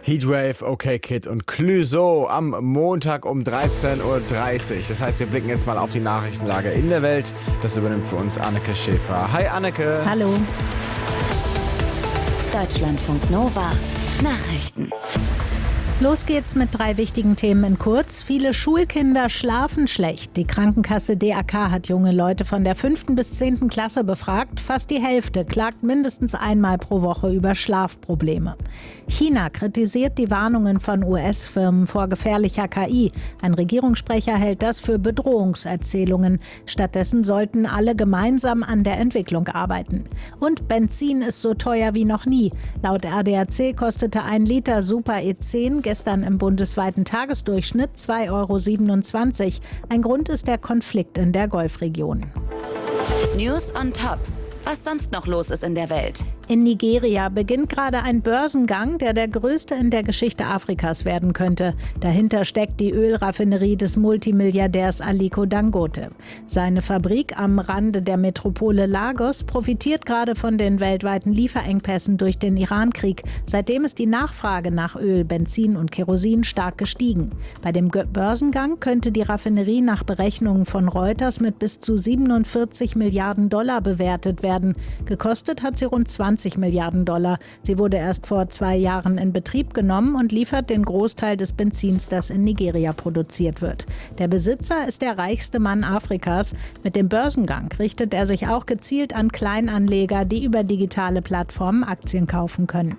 Heatwave, OK Kid und Clouseau am Montag um 13.30 Uhr. Das heißt, wir blicken jetzt mal auf die Nachrichtenlage in der Welt. Das übernimmt für uns Anneke Schäfer. Hi Anneke. Hallo. Deutschlandfunk Nova. Nachrichten. Los geht's mit 3 wichtigen Themen in kurz. Viele Schulkinder schlafen schlecht. Die Krankenkasse DAK hat junge Leute von der 5. bis 10. Klasse befragt. Fast die Hälfte klagt mindestens einmal pro Woche über Schlafprobleme. China kritisiert die Warnungen von US-Firmen vor gefährlicher KI. Ein Regierungssprecher hält das für Bedrohungserzählungen. Stattdessen sollten alle gemeinsam an der Entwicklung arbeiten. Und Benzin ist so teuer wie noch nie. Laut ADAC kostete 1 Liter Super E10 gestern im bundesweiten Tagesdurchschnitt 2,27 €. Ein Grund ist der Konflikt in der Golfregion. News on Top. Was sonst noch los ist in der Welt. In Nigeria beginnt gerade ein Börsengang, der größte in der Geschichte Afrikas werden könnte. Dahinter steckt die Ölraffinerie des Multimilliardärs Aliko Dangote. Seine Fabrik am Rande der Metropole Lagos profitiert gerade von den weltweiten Lieferengpässen durch den Irankrieg. Seitdem ist die Nachfrage nach Öl, Benzin und Kerosin stark gestiegen. Bei dem Börsengang könnte die Raffinerie nach Berechnungen von Reuters mit bis zu 47 Milliarden $ bewertet werden. Gekostet hat sie rund 20 Milliarden $. Sie wurde erst vor 2 Jahren in Betrieb genommen und liefert den Großteil des Benzins, das in Nigeria produziert wird. Der Besitzer ist der reichste Mann Afrikas. Mit dem Börsengang richtet er sich auch gezielt an Kleinanleger, die über digitale Plattformen Aktien kaufen können.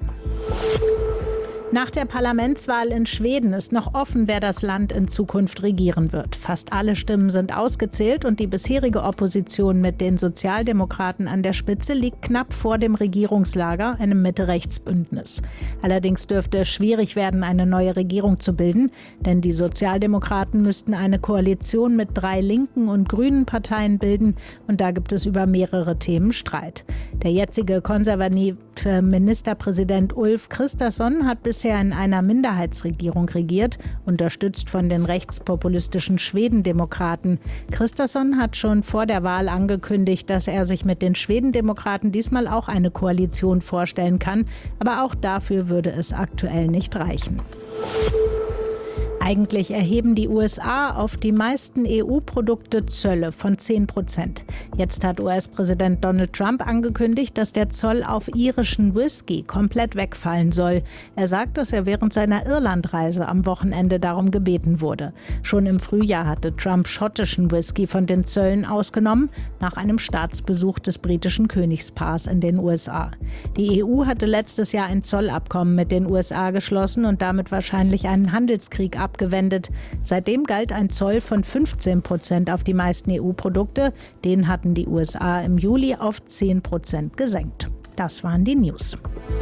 Nach der Parlamentswahl in Schweden ist noch offen, wer das Land in Zukunft regieren wird. Fast alle Stimmen sind ausgezählt und die bisherige Opposition mit den Sozialdemokraten an der Spitze liegt knapp vor dem Regierungslager, einem Mitte-Rechts-Bündnis. Allerdings dürfte es schwierig werden, eine neue Regierung zu bilden, denn die Sozialdemokraten müssten eine Koalition mit 3 linken und grünen Parteien bilden und da gibt es über mehrere Themen Streit. Der jetzige konservative Ministerpräsident Ulf Kristersson hat bisher in einer Minderheitsregierung regiert, unterstützt von den rechtspopulistischen Schwedendemokraten. Kristersson hat schon vor der Wahl angekündigt, dass er sich mit den Schwedendemokraten diesmal auch eine Koalition vorstellen kann, aber auch dafür würde es aktuell nicht reichen. Eigentlich erheben die USA auf die meisten EU-Produkte Zölle von 10%. Jetzt hat US-Präsident Donald Trump angekündigt, dass der Zoll auf irischen Whisky komplett wegfallen soll. Er sagt, dass er während seiner Irlandreise am Wochenende darum gebeten wurde. Schon im Frühjahr hatte Trump schottischen Whisky von den Zöllen ausgenommen, nach einem Staatsbesuch des britischen Königspaars in den USA. Die EU hatte letztes Jahr ein Zollabkommen mit den USA geschlossen und damit wahrscheinlich einen Handelskrieg abgewendet. Seitdem galt ein Zoll von 15% auf die meisten EU-Produkte. Den hatten die USA im Juli auf 10% gesenkt. Das waren die News.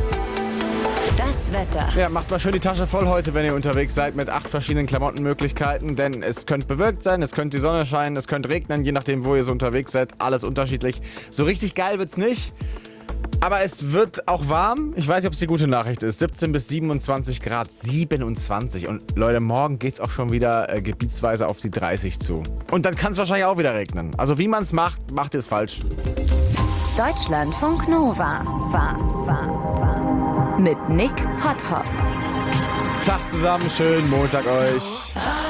Das Wetter. Ja, macht mal schön die Tasche voll heute, wenn ihr unterwegs seid, mit 8 verschiedenen Klamottenmöglichkeiten, denn es könnte bewölkt sein, es könnte die Sonne scheinen, es könnte regnen, je nachdem, wo ihr so unterwegs seid. Alles unterschiedlich. So richtig geil wird's nicht. Aber es wird auch warm. Ich weiß nicht, ob es die gute Nachricht ist. 17 bis 27 Grad, 27. Und Leute, morgen geht es auch schon wieder gebietsweise auf die 30 zu. Und dann kann es wahrscheinlich auch wieder regnen. Also wie man es macht, macht ihr es falsch. Deutschlandfunk Nova. Mit Nick Potthoff. Tag zusammen, schönen Montag euch.